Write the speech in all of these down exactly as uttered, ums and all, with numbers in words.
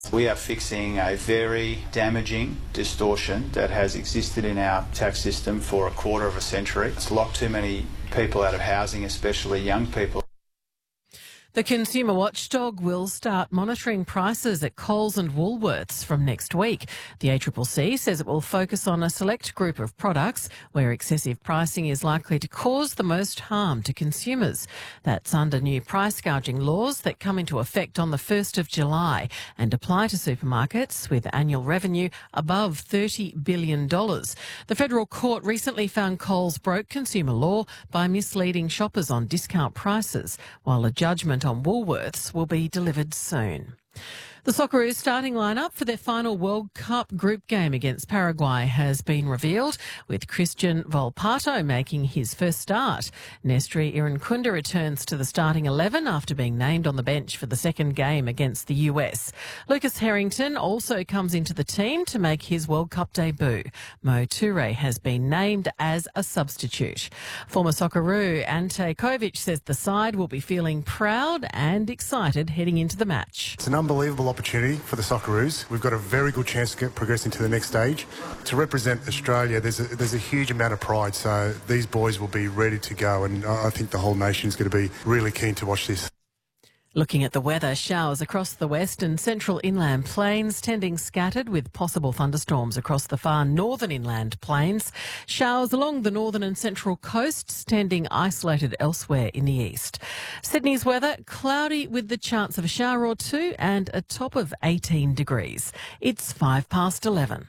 We are fixing a very damaging distortion that has existed in our tax system for a quarter of a century. It's locked too many people out of housing, especially young people. The consumer watchdog will start monitoring prices at Coles and Woolworths from next week. The A C C C says it will focus on a select group of products where excessive pricing is likely to cause the most harm to consumers. That's under new price gouging laws that come into effect on the first of July and apply to supermarkets with annual revenue above thirty billion dollars. The federal court recently found Coles broke consumer law by misleading shoppers on discount prices, while a judgment on Woolworths will be delivered soon. The Socceroos starting lineup for their final World Cup group game against Paraguay has been revealed, with Christian Volpato making his first start. Nestri Irankunda returns to the starting eleven after being named on the bench for the second game against the U S. Lucas Harrington also comes into the team to make his World Cup debut. Mo Toure has been named as a substitute. Former Socceroo Ante Kovic says the side will be feeling proud and excited heading into the match. It's an unbelievable opportunity for the Socceroos. We've got a very good chance to get progressing to the next stage. To represent Australia, there's a, there's a huge amount of pride, so these boys will be ready to go, and I think the whole nation is going to be really keen to watch this. Looking at the weather, showers across the west and central inland plains, tending scattered with possible thunderstorms across the far northern inland plains. Showers along the northern and central coasts, tending isolated elsewhere in the east. Sydney's weather, cloudy with the chance of a shower or two and a top of eighteen degrees. It's five past eleven.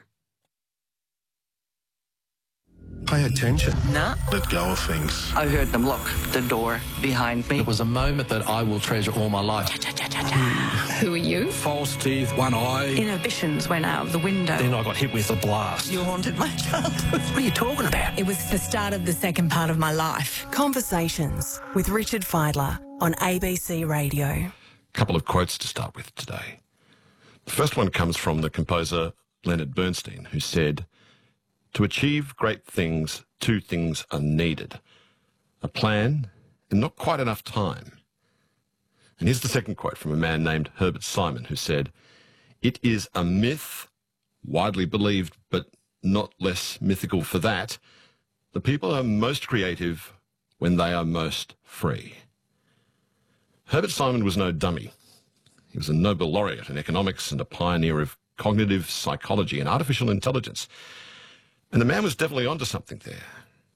Pay attention. Nah. Let go of things. I heard them lock the door behind me. It was a moment that I will treasure all my life. Who are you? False teeth, one eye. Inhibitions went out of the window. Then I got hit with a blast. You haunted my childhood. What are you talking about? It was the start of the second part of my life. Conversations with Richard Fidler on A B C Radio. A couple of quotes to start with today. The first one comes from the composer Leonard Bernstein, who said, "To achieve great things, two things are needed: a plan and not quite enough time." And here's the second quote from a man named Herbert Simon, who said, "It is a myth, widely believed, but not less mythical for that. The people are most creative when they are most free." Herbert Simon was no dummy. He was a Nobel laureate in economics and a pioneer of cognitive psychology and artificial intelligence. And the man was definitely onto something there.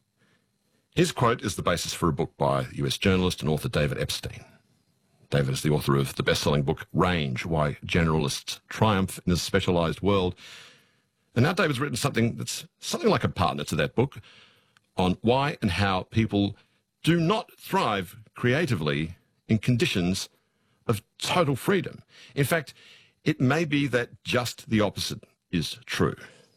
His quote is the basis for a book by U S journalist and author David Epstein. David is the author of the best-selling book Range, Why Generalists Triumph in a Specialised World. And now David's written something that's something like a partner to that book on why and how people do not thrive creatively in conditions of total freedom. In fact, it may be that just the opposite is true.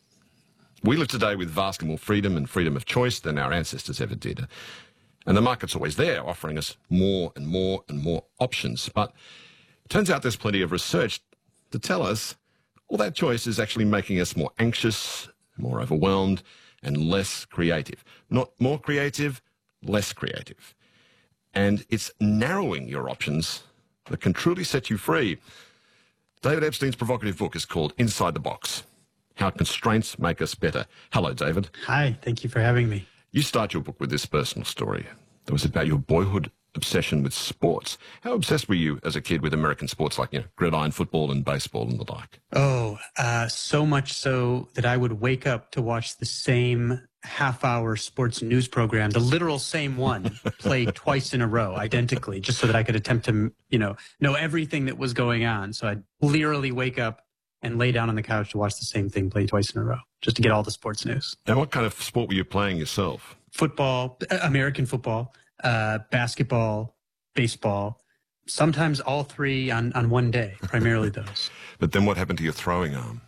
We live today with vastly more freedom and freedom of choice than our ancestors ever did. And the market's always there, offering us more and more and more options. But it turns out there's plenty of research to tell us all that choice is actually making us more anxious, more overwhelmed, and less creative. Not more creative, less creative. And it's narrowing your options that can truly set you free. David Epstein's provocative book is called Inside the Box: How Constraints Make Us Better. Hello, David. Hi, thank you for having me. You start your book with this personal story that was about your boyhood obsession with sports. How obsessed were you as a kid with American sports like, you know, gridiron football and baseball and the like? Oh, uh, so much so that I would wake up to watch the same half-hour sports news program, the literal same one, played twice in a row, identically, just so that I could attempt to, you know, know everything that was going on. So I'd literally wake up and lay down on the couch to watch the same thing played twice in a row, just to get all the sports news. And what kind of sport were you playing yourself? Football, American football, uh, basketball, baseball, sometimes all three on, on one day, primarily those. But then what happened to your throwing arm?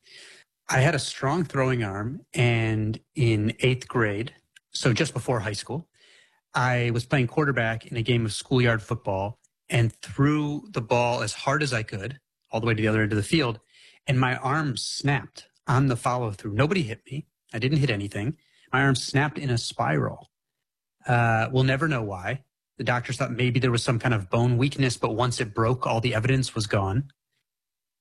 I had a strong throwing arm, and in eighth grade, so just before high school, I was playing quarterback in a game of schoolyard football and threw the ball as hard as I could all the way to the other end of the field, and my arm snapped on the follow-through. Nobody hit me. I didn't hit anything. My arm snapped in a spiral. Uh, we'll never know why. The doctors thought maybe there was some kind of bone weakness, but once it broke, all the evidence was gone.